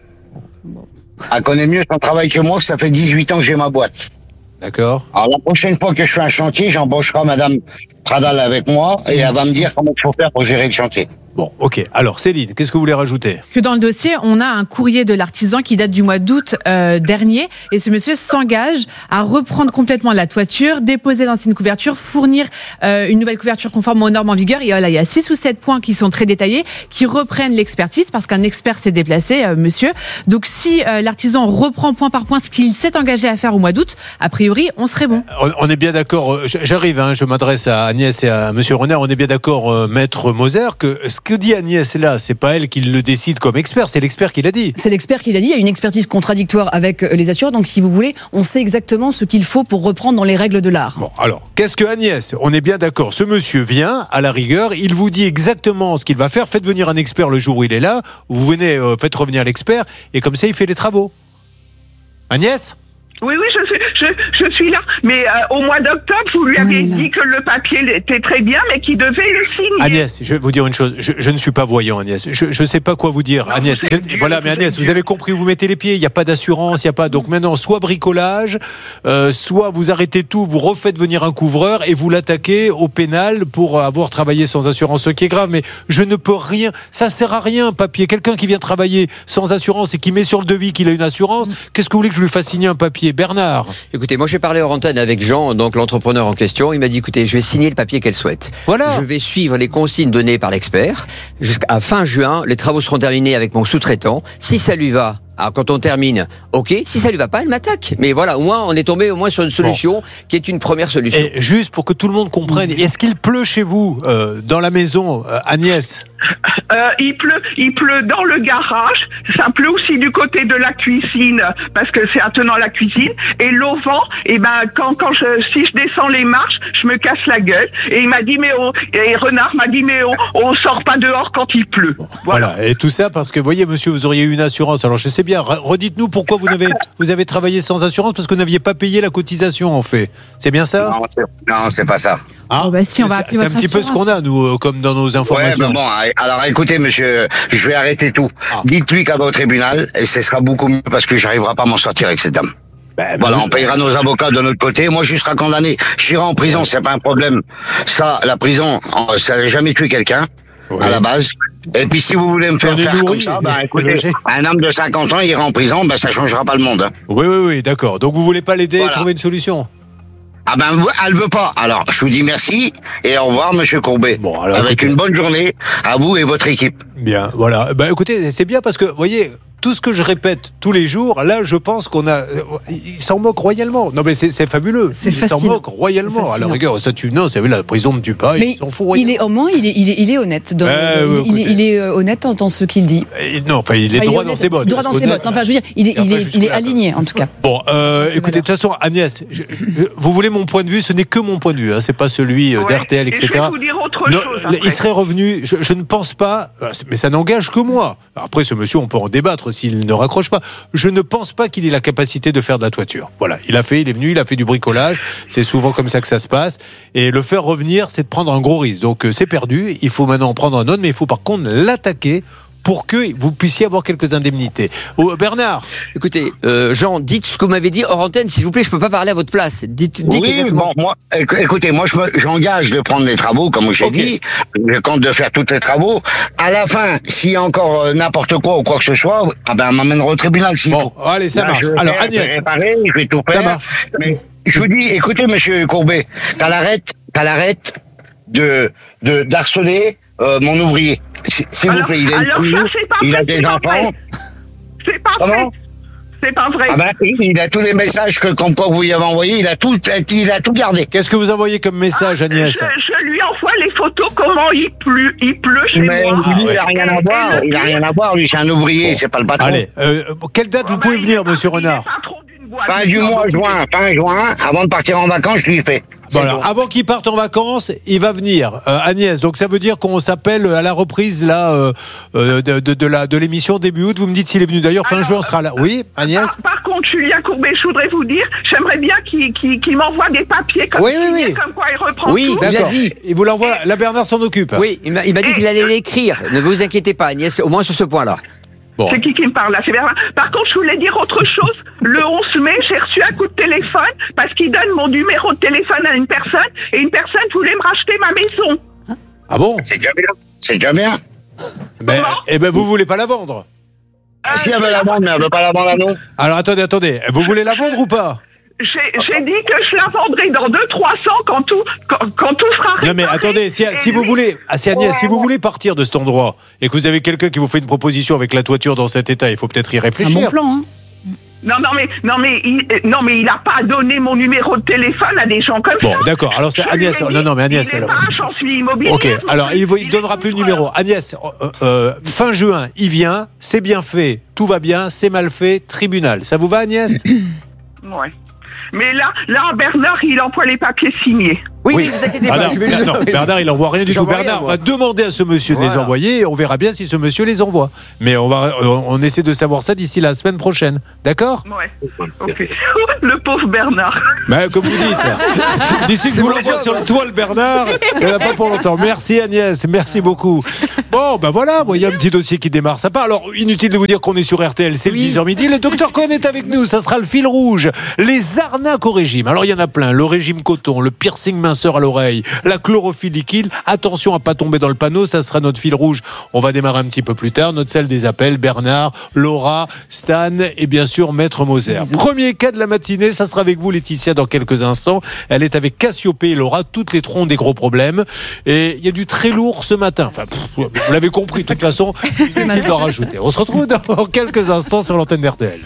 Elle connaît mieux son travail que moi, ça fait 18 ans que j'ai ma boîte. D'accord. Alors la prochaine fois que je fais un chantier, j'embaucherai Madame Pradal avec moi et elle va me dire comment il faut faire pour gérer le chantier. Bon, ok. Alors, Céline, qu'est-ce que vous voulez rajouter? Que dans le dossier, on a un courrier de l'artisan qui date du mois d'août dernier, et ce monsieur s'engage à reprendre complètement la toiture, déposer l'ancienne couverture, fournir une nouvelle couverture conforme aux normes en vigueur. Et là, il y a 6 ou 7 points qui sont très détaillés, qui reprennent l'expertise, parce qu'un expert s'est déplacé, monsieur. Donc, si l'artisan reprend point par point ce qu'il s'est engagé à faire au mois d'août, a priori, on serait bon. On est bien d'accord. J'arrive, je m'adresse à Agnès et à monsieur Renard. On est bien d'accord, maître Moser, que ce que dit Agnès là, c'est pas elle qui le décide comme expert, c'est l'expert qui l'a dit. C'est l'expert qui l'a dit. Il y a une expertise contradictoire avec les assureurs. Donc, si vous voulez, on sait exactement ce qu'il faut pour reprendre dans les règles de l'art. Bon, alors, qu'est-ce que Agnès ? On est bien d'accord. Ce monsieur vient, à la rigueur, il vous dit exactement ce qu'il va faire. Faites venir un expert le jour où il est là. Vous venez, faites revenir l'expert, et comme ça, il fait les travaux. Agnès ? Oui, je suis là. Mais au mois d'octobre, vous lui avez dit que le papier était très bien, mais qu'il devait le signer. Agnès, je vais vous dire une chose. Je ne suis pas voyant, Agnès. Je ne sais pas quoi vous dire, Agnès. Voilà, mais Agnès, vous avez compris où vous mettez les pieds. Il n'y a pas d'assurance, il n'y a pas. Donc maintenant, soit bricolage, soit vous arrêtez tout, vous refaites venir un couvreur et vous l'attaquez au pénal pour avoir travaillé sans assurance, ce qui est grave. Mais je ne peux rien. Ça sert à rien, papier. Quelqu'un qui vient travailler sans assurance et qui met sur le devis qu'il a une assurance, qu'est-ce que vous voulez que je lui fasse signer un papier ? Bernard. Écoutez, moi j'ai parlé hors antenne avec Jean, donc l'entrepreneur en question. Il m'a dit, écoutez, je vais signer le papier qu'elle souhaite. Voilà. Je vais suivre les consignes données par l'expert. Jusqu'à fin juin, les travaux seront terminés avec mon sous-traitant. Si ça lui va, alors quand on termine, ok. Si ça lui va pas, elle m'attaque. Mais voilà, au moins on est tombé sur une solution qui est une première solution. Et juste pour que tout le monde comprenne, est-ce qu'il pleut chez vous, dans la maison, Agnès ? Il pleut dans le garage. Ça pleut aussi du côté de la cuisine parce que c'est attenant la cuisine. Et l'auvent, si je descends les marches, je me casse la gueule. Et il m'a dit et Renard m'a dit on sort pas dehors quand il pleut. Voilà. Et tout ça parce que voyez, monsieur, vous auriez eu une assurance. Alors je sais bien. Redites-nous pourquoi vous avez travaillé sans assurance parce que vous n'aviez pas payé la cotisation en fait. C'est bien ça ? Non, c'est pas ça. Ah, si on va c'est un petit peu ce qu'on a, nous, comme dans nos informations. Ouais, bon, alors écoutez, monsieur, je vais arrêter tout. Dites-lui qu'elle va au tribunal, et ce sera beaucoup mieux parce que j'arriverai pas à m'en sortir avec cette dame. Voilà, on payera nos avocats de notre côté. Moi, je serai condamné. J'irai en prison, c'est pas un problème. Ça, la prison, ça n'a jamais tué quelqu'un. À la base. Et puis si vous voulez me faire comme ça, écoutez, un homme de 50 ans, il ira en prison, ça changera pas le monde. Oui, d'accord. Donc vous voulez pas l'aider à trouver une solution ? Elle veut pas. Alors, je vous dis merci et au revoir, monsieur Courbet. Bon, alors, avec une bonne journée à vous et votre équipe. Bien, voilà. Écoutez, c'est bien parce que, vous voyez, tout ce que je répète tous les jours, là, je pense il s'en moque royalement. Non, mais c'est fabuleux. Il s'en moque royalement. À la rigueur, ça tue. Non, c'est la prison ne tue pas. Mais il s'en fout royalement. Au moins, il est honnête. Il est honnête dans ce qu'il dit. Non, enfin, il est droit dans ses bottes. Droit dans ses bottes. Enfin, je veux dire, il est aligné, en tout cas. Bon, écoutez, de toute façon, Agnès, vous voulez mon point de vue, ce n'est que mon point de vue. C'est pas celui d'RTL, etc. Je vais vous dire autre chose. Il serait revenu. Je ne pense pas, mais ça n'engage que moi. Après, ce monsieur, on peut en débattre s'il ne raccroche pas. Je ne pense pas qu'il ait la capacité de faire de la toiture. Voilà, il est venu, il a fait du bricolage. C'est souvent comme ça que ça se passe. Et le faire revenir, c'est de prendre un gros risque. Donc c'est perdu. Il faut maintenant en prendre un autre, mais il faut par contre l'attaquer pour que vous puissiez avoir quelques indemnités. Bernard. Écoutez, Jean, dites ce que vous m'avez dit hors antenne, s'il vous plaît, je peux pas parler à votre place. Dites bon, écoutez, moi, j'engage de prendre les travaux, comme j'ai dit. Je compte de faire tous les travaux. À la fin, s'il y a encore n'importe quoi ou quoi que ce soit, elle m'amènera au tribunal s'il faut. Allez, ça marche. Alors, Agnès. Je vais tout faire. Ça marche. Mais je vous dis, écoutez, monsieur Courbet, qu'elle arrête d'harceler mon ouvrier. S'il vous plaît, il a des enfants. C'est pas vrai. C'est pas vrai. Il a tous les messages comme quoi vous lui avez envoyés, il a tout gardé. Qu'est-ce que vous envoyez comme message, Agnès ? Je lui envoie les photos comment il pleut chez moi. Il n'a rien à voir. Il n'a rien à voir. Lui, c'est un ouvrier, c'est pas le patron. Allez, quelle date vous pouvez venir, monsieur Renard ? Fin du mois juin, avant de partir en vacances, je lui fais. Voilà. Avant qu'il parte en vacances, il va venir, Agnès. Donc ça veut dire qu'on s'appelle à la reprise là de l'émission début août. Vous me dites s'il est venu. D'ailleurs, fin juin, on sera là. Oui, Agnès. Par contre, Julien Courbet, je voudrais vous dire, j'aimerais bien qu'il m'envoie des papiers comme quoi il reprend tout. Oui, il a dit. Il vous l'envoie. La Bernard s'en occupe. Oui, il m'a dit qu'il allait l'écrire. Ne vous inquiétez pas, Agnès, au moins sur ce point-là. Bon. C'est qui me parle là? C'est Bernard. Par contre, je voulais dire autre chose. Le 11 mai, j'ai reçu un coup de téléphone parce qu'il donne mon numéro de téléphone à une personne et une personne voulait me racheter ma maison. Ah bon? C'est déjà bien. Ben, vous voulez pas la vendre? Si elle veut la vendre, mais elle veut pas la vendre à nous. Alors attendez. Vous voulez la vendre ou pas? J'ai dit que je la vendrai dans 2-3 ans quand tout sera réparé. Non mais attendez, si vous voulez, Agnès, si vous voulez partir de cet endroit et que vous avez quelqu'un qui vous fait une proposition avec la toiture dans cet état, il faut peut-être y réfléchir. Un bon plan, hein. Non, mais il n'a pas donné mon numéro de téléphone à des gens comme ça. Bon, d'accord. Alors c'est Agnès. Non, mais Agnès. Il n'est pas un chancelier immobilier. Ok. Alors il ne donnera plus le numéro. Agnès, fin juin, il vient. C'est bien fait. Tout va bien. C'est mal fait. Tribunal. Ça vous va, Agnès? Ouais. Mais là, Bernard, il envoie les papiers signés. Oui, vous inquiétez pas. Bernard, il n'envoie rien du tout. Bernard va demander à ce monsieur de les envoyer et on verra bien si ce monsieur les envoie. Mais on essaie de savoir ça d'ici la semaine prochaine. D'accord? Ouais. Ok. Le pauvre Bernard. Ben, comme vous dites. D'ici que vous l'envoie sur le toit, le Bernard, il n'a pas pour longtemps. Merci Agnès, merci beaucoup. Bon, ben voilà, il y a un petit dossier qui démarre, ça part. Alors, inutile de vous dire qu'on est sur RTL, c'est le 10h midi. Le docteur Cohen est avec nous, ça sera le fil rouge. Les arnaques au régime. Alors, il y en a plein. Le régime coton, le piercing minceur à l'oreille, la chlorophylle liquide. Attention à pas tomber dans le panneau, ça sera notre fil rouge. On va démarrer un petit peu plus tard. Notre salle des appels, Bernard, Laura, Stan et bien sûr Maître Moser. Premier cas de la matinée, ça sera avec vous Laetitia dans quelques instants. Elle est avec Cassiopée et Laura, toutes les troncs des gros problèmes. Et il y a du très lourd ce matin. Enfin, vous l'avez compris, de toute façon, inutile d'en rajouter. On se retrouve dans quelques instants sur l'antenne d'RTL.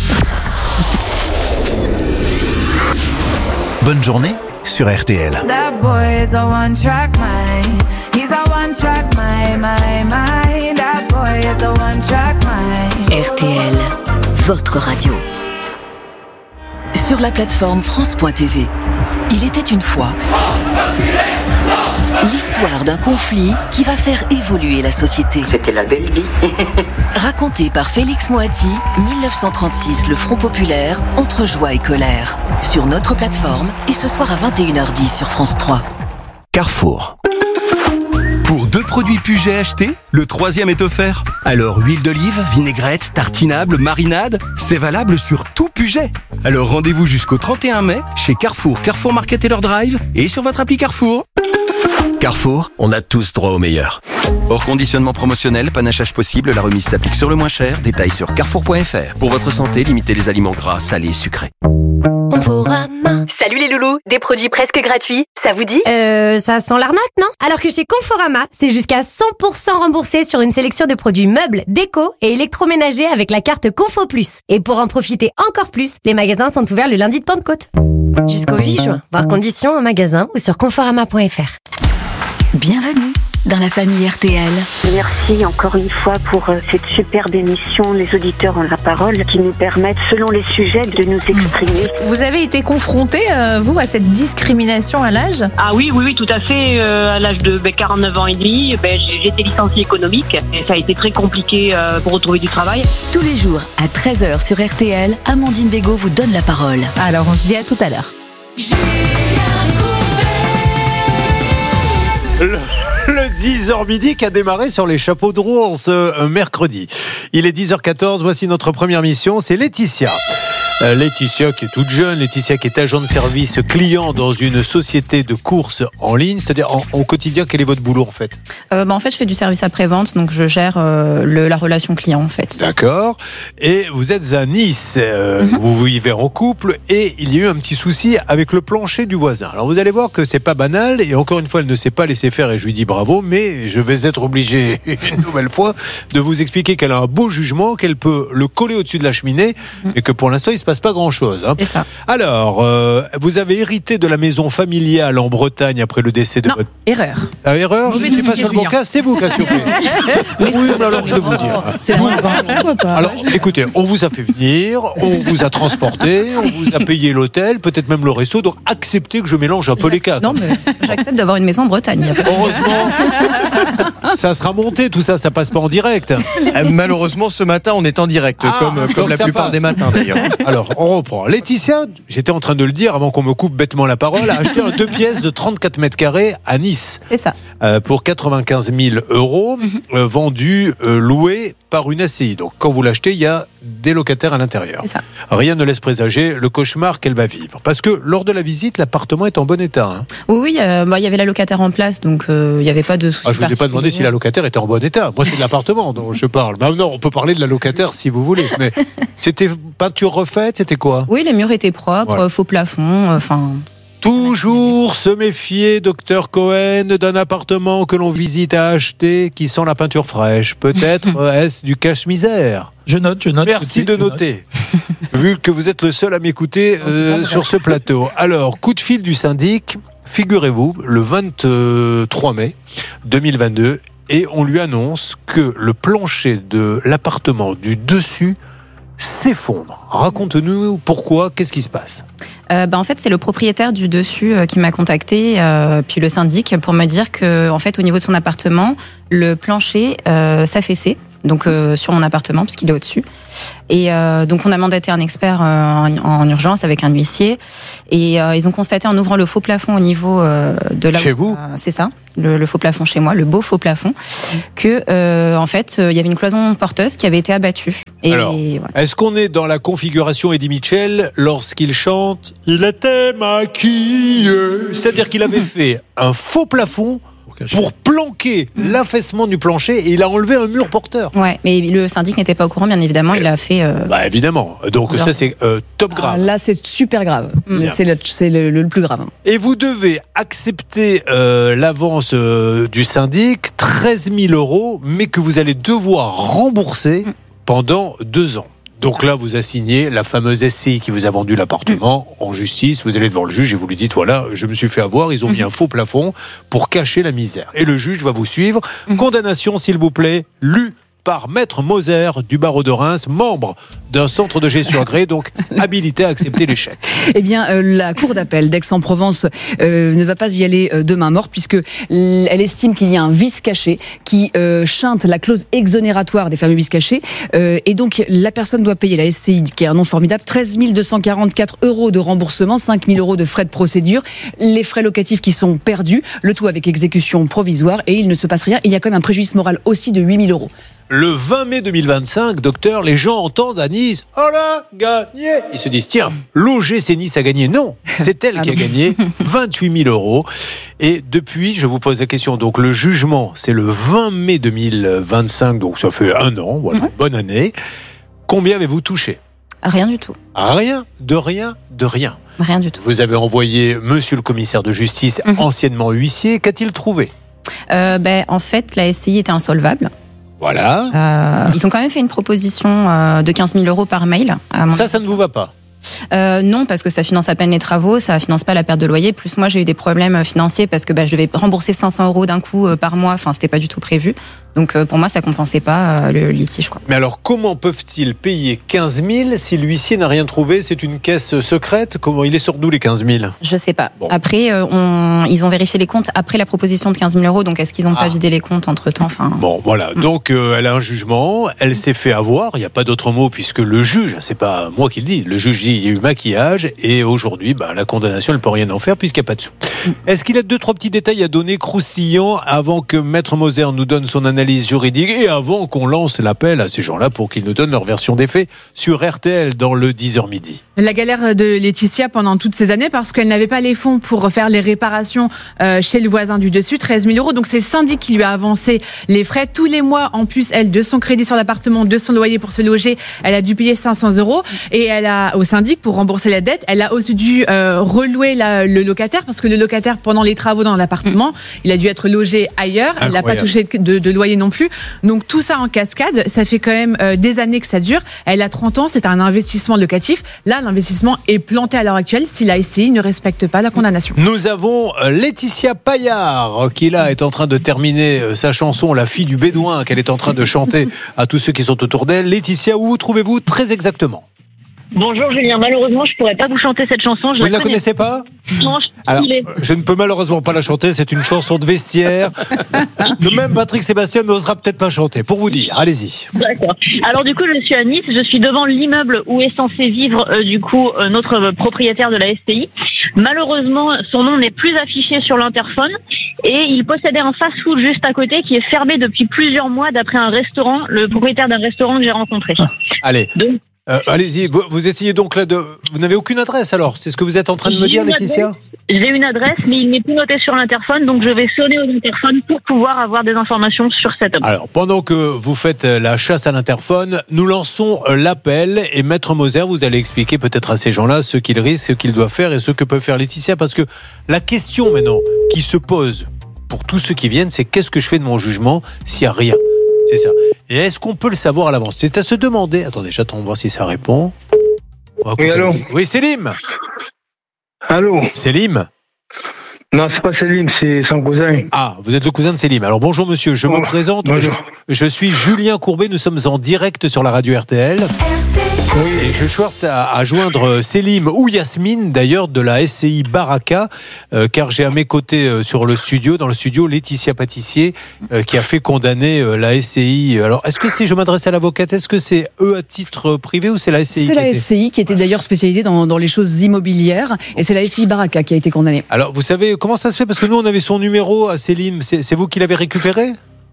Bonne journée sur RTL. That boy is a one-track mind. He's a one-track mind. That boy is a one-track mind. RTL, votre radio. Sur la plateforme France.tv, il était une fois l'histoire d'un conflit qui va faire évoluer la société. C'était la belle vie. Raconté par Félix Moati, 1936, le Front Populaire, entre joie et colère. Sur notre plateforme et ce soir à 21h10 sur France 3. Carrefour. Pour 2 produits Puget achetés, le 3e est offert. Alors huile d'olive, vinaigrette, tartinable, marinade, c'est valable sur tout Puget. Alors rendez-vous jusqu'au 31 mai chez Carrefour, Carrefour Market Taylor Drive et sur votre appli Carrefour. Carrefour, on a tous droit au meilleur. Hors conditionnement promotionnel, panachage possible, la remise s'applique sur le moins cher. Détails sur carrefour.fr. Pour votre santé, limitez les aliments gras, salés et sucrés. Salut les loulous, des produits presque gratuits, ça vous dit? Ça sent l'arnaque, non? Alors que chez Conforama, c'est jusqu'à 100% remboursé sur une sélection de produits meubles, déco et électroménagers avec la carte Confo Plus. Et pour en profiter encore plus, les magasins sont ouverts le lundi de Pentecôte. Jusqu'au 8 juin, voir conditions en magasin ou sur conforama.fr. Bienvenue dans la famille RTL. Merci encore une fois pour cette superbe émission. Les auditeurs ont la parole qui nous permettent, selon les sujets, de nous exprimer. Vous avez été confronté, vous, à cette discrimination à l'âge? Ah oui, tout à fait. À l'âge de 49 ans et demi, j'ai été licenciée économique et ça a été très compliqué pour retrouver du travail. Tous les jours, à 13h sur RTL, Amandine Bégaud vous donne la parole. Alors, on se dit à tout à l'heure. Le 10h midi qui a démarré sur les chapeaux de roue en ce mercredi. Il est 10h14, voici notre première mission, c'est Laetitia. Laetitia qui est toute jeune, Laetitia qui est agent de service client dans une société de courses en ligne, c'est-à-dire au quotidien, quel est votre boulot en fait? En fait, je fais du service après-vente, donc je gère la relation client en fait. D'accord. Et vous êtes à Nice, vous vivez en couple et il y a eu un petit souci avec le plancher du voisin. Alors vous allez voir que c'est pas banal et encore une fois, elle ne s'est pas laissé faire et je lui dis bravo, mais je vais être obligé une nouvelle fois de vous expliquer qu'elle a un beau jugement, qu'elle peut le coller au-dessus de la cheminée et que pour l'instant, il se passe pas grand-chose. Hein. Alors, vous avez hérité de la maison familiale en Bretagne après le décès de votre... Erreur. Erreur, je ne suis pas sur le bon cas, c'est vous, Cassiopée. Oui, alors je vais vous dire. C'est bon, alors, écoutez, on vous a fait venir, on vous a transporté, on vous a payé l'hôtel, peut-être même le resto, donc acceptez que je mélange un peu les cas. Non, mais j'accepte d'avoir une maison en Bretagne. Heureusement, ça sera monté, tout ça, ça passe pas en direct. Malheureusement, ce matin, on est en direct, comme la plupart des matins d'ailleurs. Alors, on reprend. Laetitia, j'étais en train de le dire avant qu'on me coupe bêtement la parole, a acheté 2 pièces de 34 mètres carrés à Nice. C'est ça. Pour 95 000 €, vendu, loué par une SCI. Donc, quand vous l'achetez, il y a des locataires à l'intérieur. C'est ça. Rien ne laisse présager le cauchemar qu'elle va vivre. Parce que lors de la visite, l'appartement est en bon état. Hein. Oui, il y avait la locataire en place, donc il n'y avait pas de souci. Je ne vous ai pas demandé si la locataire était en bon état. Moi, c'est de l'appartement dont je parle. Maintenant, on peut parler de la locataire si vous voulez. Mais c'était peinture refaite, c'était quoi? Oui, les murs étaient propres, faux plafond, Toujours se méfier, docteur Cohen, d'un appartement que l'on visite à acheter qui sent la peinture fraîche. Peut-être est-ce du cache-misère. Je note. Merci de noter. Vu que vous êtes le seul à m'écouter sur ce plateau. Alors, coup de fil du syndic, figurez-vous, le 23 mai 2022, et on lui annonce que le plancher de l'appartement du dessus s'effondre. Raconte-nous pourquoi, qu'est-ce qui se passe ? En fait, c'est le propriétaire du dessus qui m'a contacté, puis le syndic, pour me dire que, en fait, au niveau de son appartement, le plancher s'affaissait. Donc sur mon appartement, puisqu'il est au-dessus. Et donc on a mandaté un expert en urgence avec un huissier. Et ils ont constaté en ouvrant le faux plafond au niveau de là. Chez vous ? C'est ça, le faux plafond chez moi, le beau faux plafond, que en fait il y avait une cloison porteuse qui avait été abattue. Et alors, voilà. Est-ce qu'on est dans la configuration Eddie Mitchell lorsqu'il chante « Il était maquillé », c'est-à-dire qu'il avait fait un faux plafond pour planquer l'affaissement du plancher et il a enlevé un mur porteur. Ouais, mais le syndic n'était pas au courant, bien évidemment, il a fait... évidemment, donc ça c'est top grave. Là c'est super grave, c'est le plus grave. Et vous devez accepter l'avance du syndic, 13 000 €, mais que vous allez devoir rembourser pendant 2 ans. Donc là, vous assignez la fameuse SCI qui vous a vendu l'appartement en justice. Vous allez devant le juge et vous lui dites, voilà, je me suis fait avoir, ils ont mis un faux plafond pour cacher la misère. Et le juge va vous suivre. Condamnation, s'il vous plaît, lue par Maître Moser du barreau de Reims, membre d'un centre de gestion agréé, donc habilité à accepter les chèques. Eh bien, la cour d'appel d'Aix-en-Provence ne va pas y aller de main morte, puisque elle estime qu'il y a un vice caché qui chinte la clause exonératoire des fameux vices cachés, et donc la personne doit payer, la SCI, qui est un nom formidable, 13 244 € de remboursement, 5 000 € de frais de procédure, les frais locatifs qui sont perdus, le tout avec exécution provisoire, et il ne se passe rien. Il y a quand même un préjudice moral aussi de 8 000 €. Le 20 mai 2025, docteur, les gens entendent à Nice, oh là, gagné. Ils se disent, tiens, l'OGC Nice a gagné. Non, c'est elle qui a gagné 28 000 €. Et depuis, je vous pose la question, donc le jugement, c'est le 20 mai 2025, donc ça fait 1 an, voilà, bonne année. Combien avez-vous touché ? Rien du tout. Rien, de rien, de rien. Rien du tout. Vous avez envoyé monsieur le commissaire de justice, anciennement huissier, qu'a-t-il trouvé ? En fait, la SCI était insolvable. Voilà. Ils ont quand même fait une proposition de 15 000 € par mail. Ça ne vous va pas ? Non, parce que ça finance à peine les travaux, ça finance pas la perte de loyer. Plus moi, j'ai eu des problèmes financiers parce que je devais rembourser 500 € d'un coup par mois. Enfin, c'était pas du tout prévu. Donc pour moi, ça compensait pas le litige, quoi. Mais alors, comment peuvent-ils payer 15 000 si l'huissier n'a rien trouvé ? C'est une caisse secrète ? Comment il est sur d'où les 15 000 ? Je sais pas. Bon. Après, ils ont vérifié les comptes après la proposition de 15 000 €. Donc est-ce qu'ils n'ont pas vidé les comptes entre temps ? Bon, voilà. Donc elle a un jugement. Elle s'est fait avoir. Il n'y a pas d'autre mot puisque le juge, c'est pas moi qui le dis. Le juge dit il y a eu maquillage et aujourd'hui, la condamnation, elle peut rien en faire puisqu'il n'y a pas de sous. Est-ce qu'il y a 2-3 petits détails à donner croustillants avant que Maître Moser nous donne son analyse juridique et avant qu'on lance l'appel à ces gens-là pour qu'ils nous donnent leur version des faits sur RTL dans le 10h midi. La galère de Laetitia pendant toutes ces années parce qu'elle n'avait pas les fonds pour faire les réparations chez le voisin du dessus, 13 000 €. Donc c'est le syndic qui lui a avancé les frais. Tous les mois, en plus, elle, de son crédit sur l'appartement, de son loyer pour se loger, elle a dû payer 500 € et elle a, au syndic, pour rembourser la dette, elle a aussi dû relouer le locataire parce que le locataire, pendant les travaux dans l'appartement, il a dû être logé ailleurs. Elle n'a pas touché de loyer non plus. Donc tout ça en cascade, ça fait quand même des années que ça dure. Elle a 30 ans, c'est un investissement locatif. Là, l'investissement est planté à l'heure actuelle si la SCI ne respecte pas la condamnation. Nous avons Laetitia Paillard qui là est en train de terminer sa chanson La fille du bédouin qu'elle est en train de chanter à tous ceux qui sont autour d'elle. Laetitia, où vous trouvez-vous très exactement ? Bonjour Julien, malheureusement je pourrais pas vous chanter cette chanson. Vous ne la connaissez pas ? Non, alors, je ne peux malheureusement pas la chanter, c'est une chanson de vestiaire. De même Patrick Sébastien n'osera peut-être pas chanter, pour vous dire, allez-y. D'accord. Alors du coup je suis à Nice, je suis devant l'immeuble où est censé vivre notre propriétaire de la SCI. Malheureusement son nom n'est plus affiché sur l'interphone et il possédait un fast-food juste à côté qui est fermé depuis plusieurs mois d'après un restaurant, le propriétaire d'un restaurant que j'ai rencontré. Allez. Donc, allez-y, vous essayez donc là de... Vous n'avez aucune adresse alors ? C'est ce que vous êtes en train de me dire, Laetitia ? J'ai une adresse, mais il n'est plus noté sur l'interphone, donc je vais sonner aux interphones pour pouvoir avoir des informations sur cet homme. Alors, pendant que vous faites la chasse à l'interphone, nous lançons l'appel et Maître Moser, vous allez expliquer peut-être à ces gens-là ce qu'ils risquent, ce qu'ils doivent faire et ce que peut faire Laetitia, parce que la question maintenant qui se pose pour tous ceux qui viennent, c'est qu'est-ce que je fais de mon jugement s'il n'y a rien ? C'est ça. Et est-ce qu'on peut le savoir à l'avance ? C'est à se demander. Attendez, j'attends de voir si ça répond. Oui, allô. Oui, Selim. Allô. Selim. Non, c'est pas Selim, c'est son cousin. Ah, vous êtes le cousin de Selim. Alors bonjour monsieur, je me présente. Je suis Julien Courbet, nous sommes en direct sur la radio RTL. Et je cherche à joindre Selim ou Yasmine, d'ailleurs, de la SCI Baraka, car j'ai à mes côtés dans le studio, Laetitia Pâtissier, qui a fait condamner la SCI. Alors, est-ce que je m'adresse à l'avocate, est-ce que c'est eux à titre privé ou c'est la SCI? C'est la SCI qui était d'ailleurs spécialisée dans les choses immobilières, et c'est la SCI Baraka qui a été condamnée. Alors, vous savez, comment ça se fait? Parce que nous, on avait son numéro à Selim. C'est vous qui l'avez récupéré?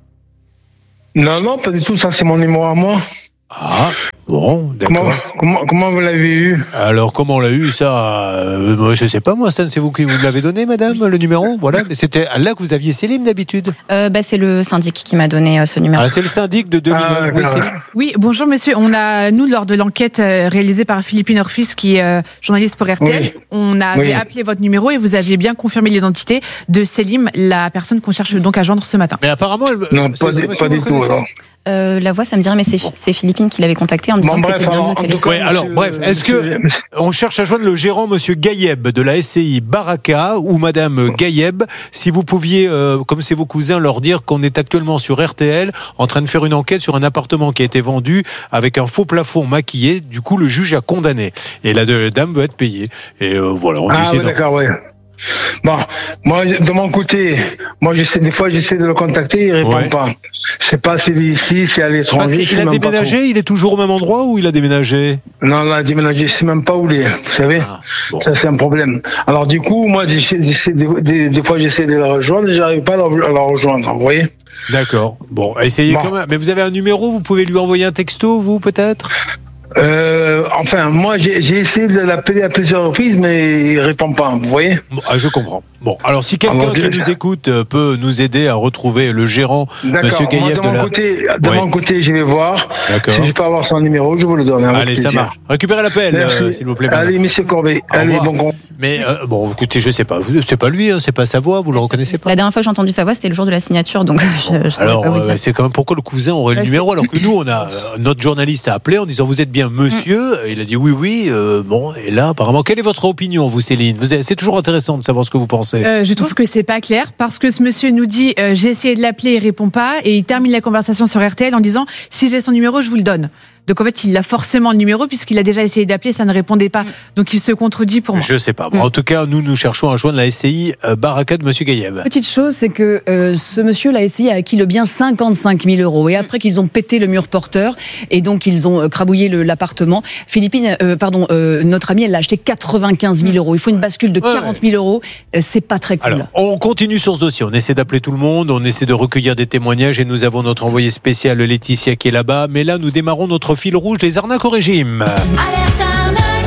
Non, pas du tout, ça c'est mon numéro à moi. Ah, bon, d'accord. Comment vous l'avez eu? Alors, comment on l'a eu, ça je sais pas, moi, Stan, c'est vous qui vous l'avez donné, madame, le numéro? Voilà, mais c'était là que vous aviez Selim d'habitude? C'est le syndic qui m'a donné ce numéro. Ah, c'est le syndic de 2000. Oui, oui, bonjour monsieur. Nous, lors de l'enquête réalisée par Philippine Orfis, qui est journaliste pour RTL, on avait appelé votre numéro et vous aviez bien confirmé l'identité de Selim, la personne qu'on cherche donc à joindre ce matin. Mais apparemment, non, pas du tout, alors. La voix, ça me dirait, mais c'est Philippine qui l'avait contacté en me disant que c'était bien au téléphone. Oui, alors, bref, est-ce que on cherche à joindre le gérant, monsieur Gaïeb, de la SCI Baraka, ou madame Gaïeb, si vous pouviez, comme c'est vos cousins, leur dire qu'on est actuellement sur RTL, en train de faire une enquête sur un appartement qui a été vendu avec un faux plafond maquillé. Du coup, le juge a condamné. Et la dame veut être payée. Et voilà, on essaie d'accord, ouais. Bon, moi, de mon côté, j'essaie de le contacter, il répond pas. Je sais pas s'il est ici, s'il est à l'étranger. Parce qu'il a déménagé, il est toujours au même endroit ou il a déménagé? Non, il a déménagé, je sais même pas où il est, vous savez. Ça, c'est un problème. Alors, du coup, moi, des fois, j'essaie de le rejoindre et j'arrive pas à le rejoindre, vous voyez? D'accord. Bon, essayez quand même. Mais vous avez un numéro, vous pouvez lui envoyer un texto, vous, peut-être? Moi, j'ai essayé de l'appeler à plusieurs reprises, mais il répond pas, vous voyez? Je comprends. Bon, alors si quelqu'un qui nous écoute peut nous aider à retrouver le gérant, monsieur Gaïeb de mon côté, je vais voir. D'accord. Si je peux avoir son numéro, je vous le donne. Allez, ça marche. Récupérez l'appel, s'il vous plaît. Allez, monsieur Courbet. Allez, bon. Mais écoutez, je sais pas. C'est pas lui, c'est pas sa voix. Vous le reconnaissez pas? La dernière fois que j'ai entendu sa voix, c'était le jour de la signature, donc je sais pas vous dire. C'est quand même pourquoi le cousin aurait le numéro alors que nous, on a notre journaliste a appelé en disant vous êtes bien monsieur. Il a dit oui. Et là, apparemment, quelle est votre opinion, vous, Céline? C'est toujours intéressant de savoir ce que vous pensez. Je trouve que c'est pas clair parce que ce monsieur nous dit j'ai essayé de l'appeler, il répond pas et il termine la conversation sur RTL en disant si j'ai son numéro, je vous le donne. Donc en fait, il a forcément le numéro puisqu'il a déjà essayé d'appeler, ça ne répondait pas. Donc il se contredit pour moi. Je sais pas. En tout cas, nous cherchons à joindre la SCI Baraka de monsieur Gaïeb. Petite chose, c'est que ce monsieur, la SCI, a acquis le bien 55 000 euros. Et après qu'ils ont pété le mur porteur et donc ils ont crabouillé l'appartement, notre amie, elle l'a acheté 95 000 euros. Il faut une bascule de 40 000 euros. C'est pas très cool. Alors, on continue sur ce dossier. On essaie d'appeler tout le monde. On essaie de recueillir des témoignages et nous avons notre envoyé spécial Laetitia qui est là-bas. Mais là, nous démarrons notre fil rouge, les arnaques au régime. Alerte arnaque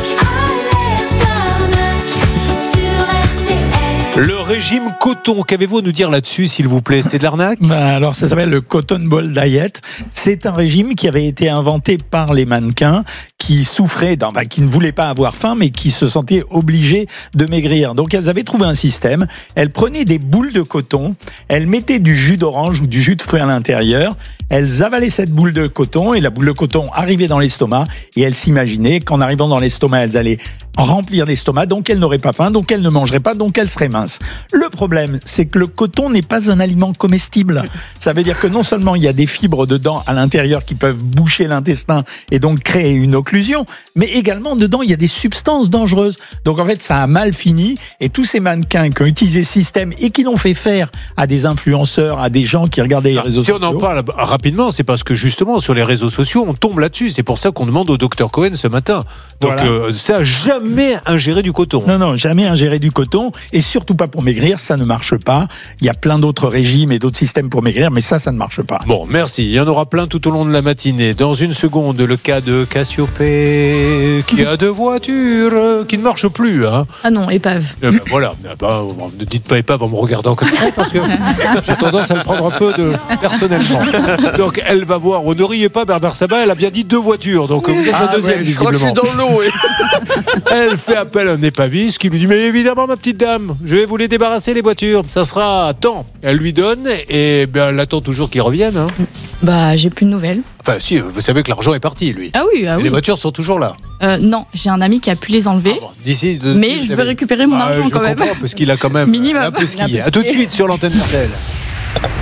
sur RTL. Le régime coton, qu'avez-vous à nous dire là-dessus, s'il vous plaît? C'est de l'arnaque? Alors, ça s'appelle le Cotton Ball Diet. C'est un régime qui avait été inventé par les mannequins qui souffraient, qui ne voulaient pas avoir faim, mais qui se sentaient obligés de maigrir. Donc, elles avaient trouvé un système. Elles prenaient des boules de coton, elles mettaient du jus d'orange ou du jus de fruits à l'intérieur, elles avalaient cette boule de coton et la boule de coton arrivait dans l'estomac et elles s'imaginaient qu'en arrivant dans l'estomac, elles allaient remplir l'estomac, donc elles n'auraient pas faim, donc elles ne mangeraient pas, donc elles seraient minces. Le problème, c'est que le coton n'est pas un aliment comestible. Ça veut dire que non seulement il y a des fibres dedans à l'intérieur qui peuvent boucher l'intestin et donc créer une occlusion, mais également dedans il y a des substances dangereuses. Donc en fait ça a mal fini et tous ces mannequins qui ont utilisé ce système et qui l'ont fait faire à des influenceurs, à des gens qui regardaient les réseaux sociaux. Si on en parle rapidement, c'est parce que justement sur les réseaux sociaux on tombe là-dessus. C'est pour ça qu'on demande au docteur Cohen ce matin. Donc ça a jamais ingéré du coton. Non, jamais ingéré du coton et surtout pas pour maigrir, ça ne marche pas. Il y a plein d'autres régimes et d'autres systèmes pour maigrir, mais ça ne marche pas. Bon, merci. Il y en aura plein tout au long de la matinée. Dans une seconde, le cas de Cassiopée qui a deux voitures qui ne marchent plus. Hein. Ah non, épave. Voilà. Ne dites pas épave en me regardant comme ça parce que j'ai tendance à le prendre un peu personnellement. Donc elle va voir. Ne riez pas, Berbère Sabah, elle a bien dit deux voitures. Donc vous êtes la deuxième, visiblement. Je crois que je suis dans l'eau. Elle fait appel à un épaviste qui lui dit mais évidemment ma petite dame, je vais vous les débarrasser les voitures, ça sera à temps. Elle lui donne et elle attend toujours qu'ils reviennent. Hein. J'ai plus de nouvelles. Enfin, si, vous savez que l'argent est parti, lui. Ah oui, Les voitures sont toujours là. Non, j'ai un ami qui a pu les enlever. D'ici. Mais je veux récupérer mon argent quand même. Parce qu'il a quand même minimum. un peu skié. À tout de suite sur l'antenne d'RTL.